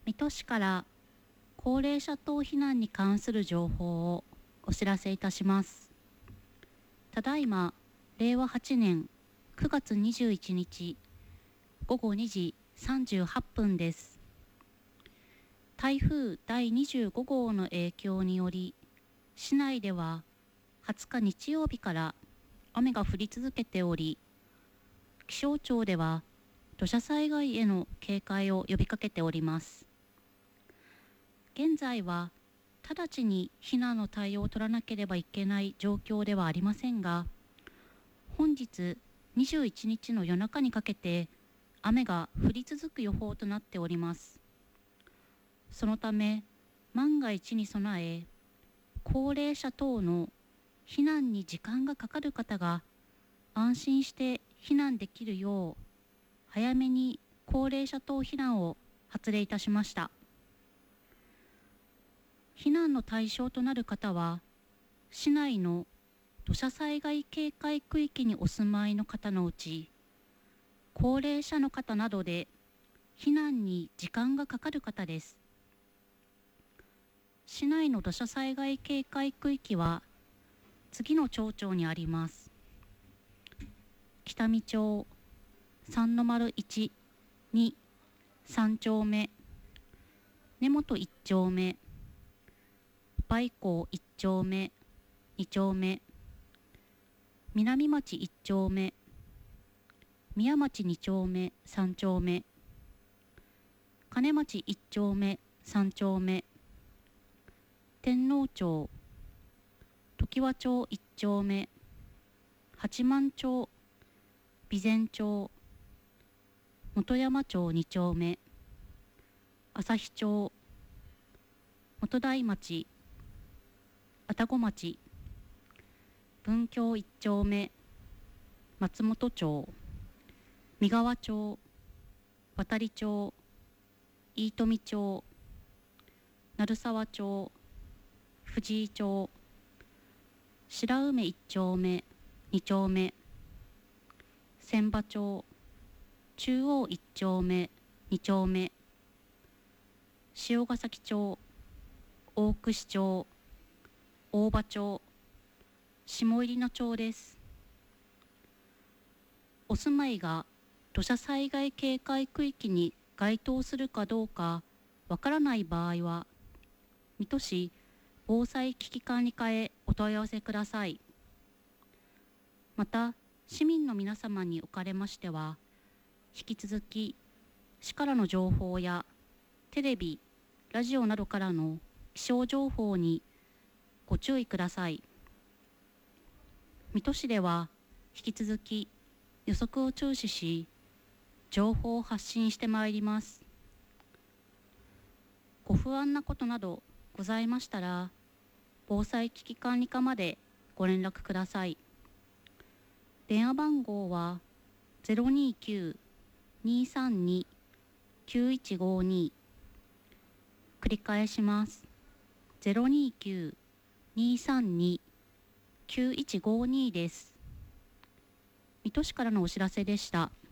水戸市から高齢者等避難に関する情報をお知らせいたします。ただいま令和8年9月21日午後2時38分です。台風第25号の影響により、市内では20日日曜日から雨が降り続けており、気象庁では土砂災害への警戒を呼びかけております。現在は直ちに避難の対応を取らなければいけない状況ではありませんが、本日21日の夜中にかけて雨が降り続く予報となっております。そのため万が一に備え、高齢者等の避難に時間がかかる方が安心して避難できるよう、早めに高齢者等避難を発令いたしました。避難の対象となる方は、市内の土砂災害警戒区域にお住まいの方のうち、高齢者の方などで避難に時間がかかる方です。市内の土砂災害警戒区域は次の町々にあります。北見町、三の丸1、2、3丁目、根本1丁目、梅港1丁目、2丁目、南町1丁目、宮町2丁目、3丁目、金町1丁目、3丁目、天王町、常盤町1丁目、八幡町、備前町、本山町2丁目、朝日町、本台町、愛宕町、文京1丁目、松本町、三川町、渡町、飯富町、鳴沢町、藤井町、白梅1丁目、2丁目、千葉町、中央1丁目、2丁目、塩ヶ崎町、大串町、大場町、下入野町です。お住まいが土砂災害警戒区域に該当するかどうかわからない場合は、水戸市防災危機管理課へお問い合わせください。また、市民の皆様におかれましては、引き続き市からの情報やテレビ、ラジオなどからの気象情報にご注意ください。水戸市では引き続き予測を注視し、情報を発信してまいります。ご不安なことなどございましたら、防災危機管理課までご連絡ください。電話番号は 029-232-9152。繰り返します。029-232-9152です。水戸市からのお知らせでした。